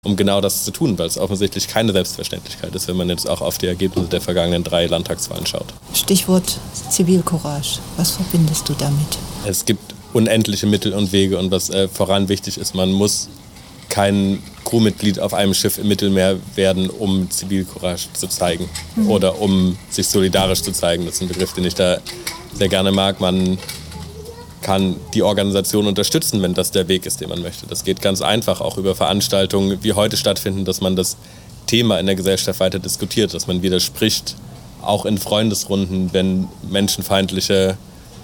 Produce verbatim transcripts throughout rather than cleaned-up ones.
um genau das zu tun, weil es offensichtlich keine Selbstverständlichkeit ist, wenn man jetzt auch auf die Ergebnisse der vergangenen drei Landtagswahlen schaut. Stichwort Zivilcourage. Was verbindest du damit? Es gibt unendliche Mittel und Wege und was äh, voran wichtig ist, man muss kein Crewmitglied auf einem Schiff im Mittelmeer werden, um Zivilcourage zu zeigen mhm. oder um sich solidarisch zu zeigen. Das ist ein Begriff, den ich da sehr gerne mag. Man kann die Organisation unterstützen, wenn das der Weg ist, den man möchte. Das geht ganz einfach, auch über Veranstaltungen, wie heute stattfinden, dass man das Thema in der Gesellschaft weiter diskutiert, dass man widerspricht, auch in Freundesrunden, wenn menschenfeindliche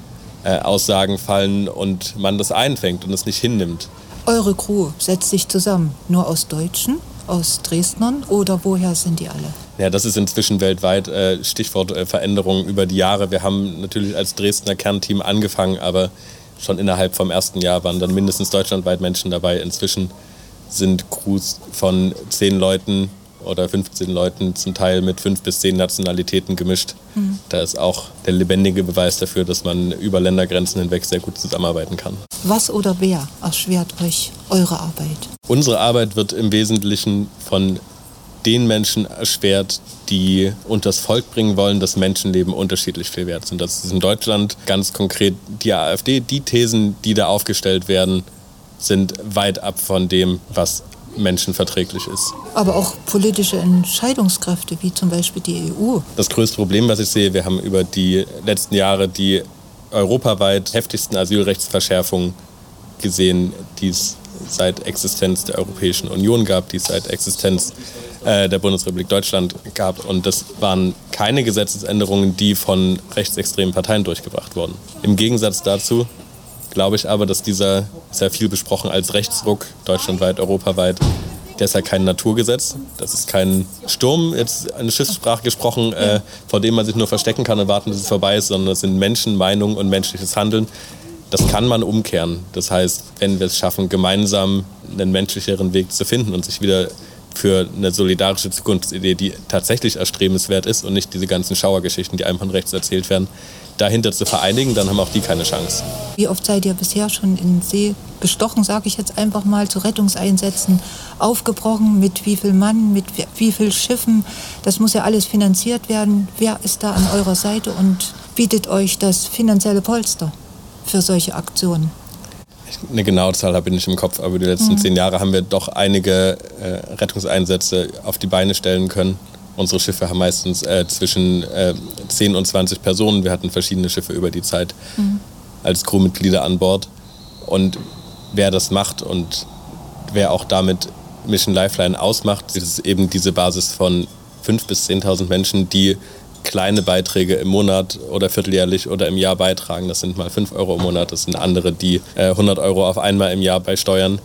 äh, Aussagen fallen und man das einfängt und es nicht hinnimmt. Eure Crew setzt sich zusammen nur aus Deutschen, aus Dresdnern oder woher sind die alle? Ja, das ist inzwischen weltweit äh, Stichwort äh, Veränderungen über die Jahre. Wir haben natürlich als Dresdner Kernteam angefangen, aber schon innerhalb vom ersten Jahr waren dann mindestens deutschlandweit Menschen dabei. Inzwischen sind Crews von zehn Leuten oder fünfzehn Leuten zum Teil mit fünf bis zehn Nationalitäten gemischt. Mhm. Da ist auch der lebendige Beweis dafür, dass man über Ländergrenzen hinweg sehr gut zusammenarbeiten kann. Was oder wer erschwert euch eure Arbeit? Unsere Arbeit wird im Wesentlichen von den Menschen erschwert, die unters Volk bringen wollen, dass Menschenleben unterschiedlich viel wert sind. Das ist in Deutschland ganz konkret die AfD. Die Thesen, die da aufgestellt werden, sind weit ab von dem, was menschenverträglich ist. Aber auch politische Entscheidungskräfte, wie zum Beispiel die E U. Das größte Problem, was ich sehe, wir haben über die letzten Jahre die europaweit heftigsten Asylrechtsverschärfungen gesehen, die es seit Existenz der Europäischen Union gab, die es seit Existenz äh, der Bundesrepublik Deutschland gab. Und das waren keine Gesetzesänderungen, die von rechtsextremen Parteien durchgebracht wurden. Im Gegensatz dazu glaube ich aber, dass dieser, sehr viel besprochen als Rechtsruck, deutschlandweit, europaweit, der ist ja kein Naturgesetz. Das ist kein Sturm, jetzt eine Schiffssprache gesprochen, äh, vor dem man sich nur verstecken kann und warten, bis es vorbei ist, sondern es sind Menschen, Meinungen und menschliches Handeln. Das kann man umkehren. Das heißt, wenn wir es schaffen, gemeinsam einen menschlicheren Weg zu finden und sich wieder für eine solidarische Zukunftsidee, die tatsächlich erstrebenswert ist und nicht diese ganzen Schauergeschichten, die einem von rechts erzählt werden, dahinter zu vereinigen, dann haben auch die keine Chance. Wie oft seid ihr bisher schon in den See gestochen, sage ich jetzt einfach mal, zu Rettungseinsätzen aufgebrochen? Mit wie viel Mann, mit wie viel Schiffen? Das muss ja alles finanziert werden. Wer ist da an eurer Seite und bietet euch das finanzielle Polster für solche Aktionen? Eine genaue Zahl habe ich nicht im Kopf, aber die letzten mhm. zehn Jahre haben wir doch einige äh, Rettungseinsätze auf die Beine stellen können. Unsere Schiffe haben meistens äh, zwischen äh, zehn und zwanzig Personen. Wir hatten verschiedene Schiffe über die Zeit mhm. als Crewmitglieder an Bord. Und wer das macht und wer auch damit Mission Lifeline ausmacht, das ist eben diese Basis von fünftausend bis zehntausend Menschen, die kleine Beiträge im Monat oder vierteljährlich oder im Jahr beitragen. Das sind mal fünf Euro im Monat, das sind andere, die äh, hundert Euro auf einmal im Jahr beisteuern.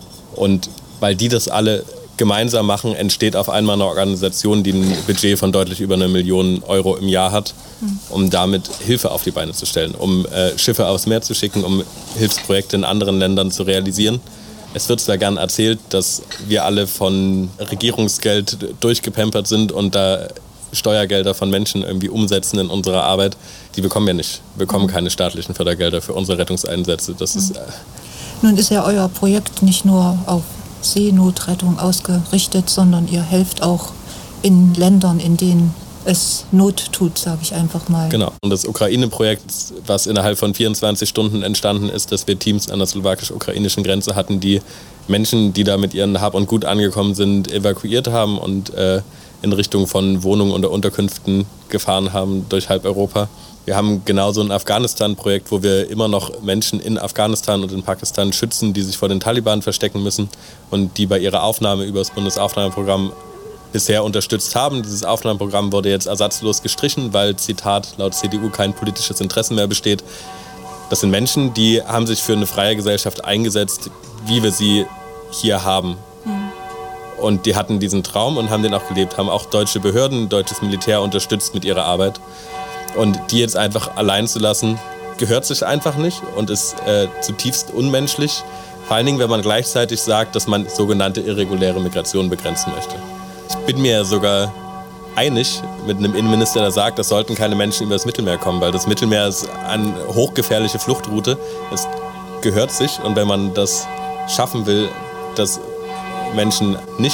Und weil die das alle gemeinsam machen, entsteht auf einmal eine Organisation, die ein Budget von deutlich über eine Million Euro im Jahr hat, um damit Hilfe auf die Beine zu stellen, um äh, Schiffe aufs Meer zu schicken, um Hilfsprojekte in anderen Ländern zu realisieren. Es wird zwar gern erzählt, dass wir alle von Regierungsgeld durchgepampert sind und da Steuergelder von Menschen irgendwie umsetzen in unserer Arbeit. Die bekommen wir nicht. Wir bekommen keine staatlichen Fördergelder für unsere Rettungseinsätze. Das ist, äh Nun ist ja euer Projekt nicht nur auf Seenotrettung ausgerichtet, sondern ihr helft auch in Ländern, in denen es Not tut, sage ich einfach mal. Genau. Und das Ukraine-Projekt, was innerhalb von vierundzwanzig Stunden entstanden ist, dass wir Teams an der slowakisch-ukrainischen Grenze hatten, die Menschen, die da mit ihren Hab und Gut angekommen sind, evakuiert haben und äh, in Richtung von Wohnungen oder Unterkünften gefahren haben durch halb Europa. Wir haben genauso ein Afghanistan-Projekt, wo wir immer noch Menschen in Afghanistan und in Pakistan schützen, die sich vor den Taliban verstecken müssen und die bei ihrer Aufnahme über das Bundesaufnahmeprogramm bisher unterstützt haben. Dieses Aufnahmeprogramm wurde jetzt ersatzlos gestrichen, weil, Zitat, laut C D U kein politisches Interesse mehr besteht. Das sind Menschen, die haben sich für eine freie Gesellschaft eingesetzt, wie wir sie hier haben. Und die hatten diesen Traum und haben den auch gelebt, haben auch deutsche Behörden, deutsches Militär unterstützt mit ihrer Arbeit. Und die jetzt einfach allein zu lassen, gehört sich einfach nicht und ist äh, zutiefst unmenschlich. Vor allen Dingen, wenn man gleichzeitig sagt, dass man sogenannte irreguläre Migration begrenzen möchte. Ich bin mir sogar einig mit einem Innenminister, der sagt, es sollten keine Menschen über das Mittelmeer kommen, weil das Mittelmeer ist eine hochgefährliche Fluchtroute. Es gehört sich und wenn man das schaffen will, dass Menschen nicht